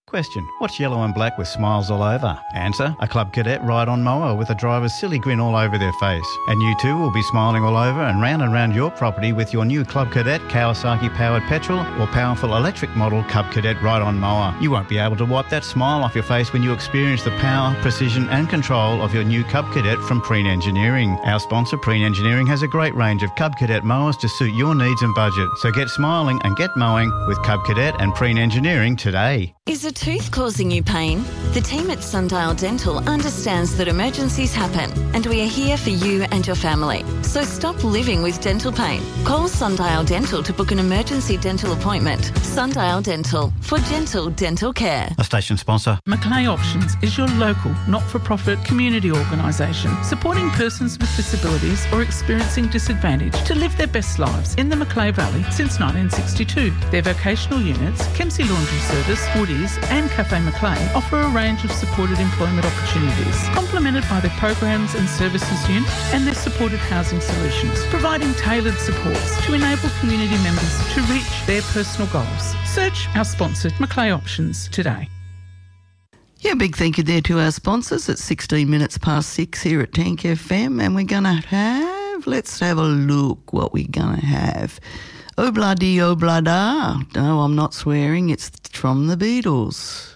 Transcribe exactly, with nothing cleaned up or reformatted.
Question: what's yellow and black with smiles all over? Answer: a Club Cadet ride-on mower with a driver's silly grin all over their face. And you too will be smiling all over and round and round your property with your new Club Cadet Kawasaki-powered petrol or powerful electric model Club Cadet ride-on mower. You won't be able to wipe that smile off your face when you experience the power, precision and control of your new Cub Cadet from Preen Engineering. Our sponsor, Preen Engineering, has a great range of Cub Cadet mowers to suit your needs and budget. So get smiling and get mowing with Cub Cadet and Preen Engineering today. Is a tooth causing you pain? The team at Sundial Dental understands that emergencies happen and we are here for you and your family. So stop living with dental pain. Call Sundial Dental to book an emergency dental appointment. Sundial Dental, for gentle dental care. A station sponsor. Macleay Options is your local, not-for-profit community organisation supporting persons with disabilities or experiencing disadvantage to live their best lives in the Macleay Valley since nineteen sixty-two. Their vocational units, Kempsey Laundry Service, Woodies and Cafe Macleay offer a range of supported employment opportunities, complemented by their programs and services unit and their supported housing solutions, providing tailored supports to enable community members to reach their personal goals. Search our sponsored Macleay Options today. Yeah, big thank you there to our sponsors. It's sixteen minutes past six here at Tank F M, and we're going to have, let's have a look what we're going to have. Obladi oblada. No, I'm not swearing. It's from the Beatles.